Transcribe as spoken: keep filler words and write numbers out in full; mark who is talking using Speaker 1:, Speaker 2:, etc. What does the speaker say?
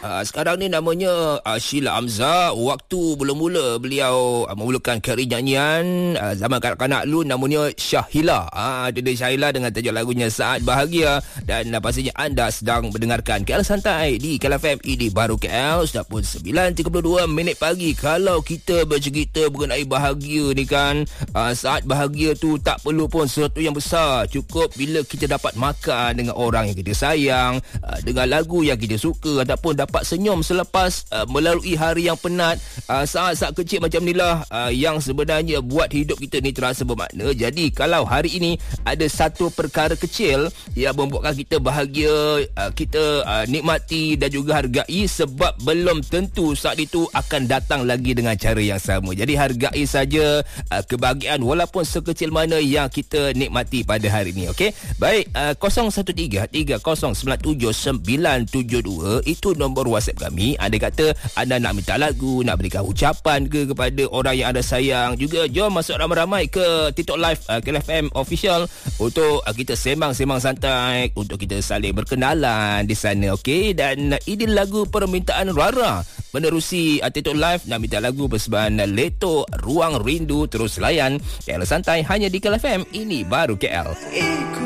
Speaker 1: Uh, sekarang ni namanya uh, Sheila Hamzah. Waktu mula-mula beliau uh, memulakan karier nyanyian uh, zaman kanak-kanak dulu namanya Syahila. Ah, uh, dia Syahila dengan tajuk lagunya Saat Bahagia. Dan uh, pastinya anda sedang mendengarkan K L Santai di K L F M ini baru K L. Sudah pun sembilan tiga puluh dua minit pagi. Kalau kita bercerita mengenai bahagia ni kan, uh, saat bahagia tu tak perlu pun sesuatu yang besar. Cukup bila kita dapat makan dengan orang yang kita sayang, uh, dengan lagu yang kita suka, ataupun dapat senyum selepas uh, melalui hari yang penat. Uh, saat-saat kecil macam inilah uh, yang sebenarnya buat hidup kita ni terasa bermakna. Jadi kalau hari ini ada satu perkara kecil yang membuatkan kita bahagia, uh, kita uh, nikmati dan juga hargai, sebab belum tentu saat itu akan datang lagi dengan cara yang sama. Jadi hargai saja uh, kebahagiaan walaupun sekecil mana yang kita nikmati pada hari ini. Okey, baik. uh, kosong satu tiga tiga kosong sembilan tujuh sembilan tujuh dua itu nombor WhatsApp kami. Anda kata anda nak minta lagu, nak berikan ucapan ke kepada orang yang anda sayang, juga jom masuk ramai-ramai ke TikTok Live uh, K L F M Official untuk uh, kita sembang-sembang santai, untuk kita saling berkenalan di sana. Okey, dan uh, ini lagu permintaan Rara menerusi uh, TikTok Live. Nak minta lagu persembahan uh, Leto Ruang Rindu. Terus layan K L Santai hanya di K L F M ini baru K L.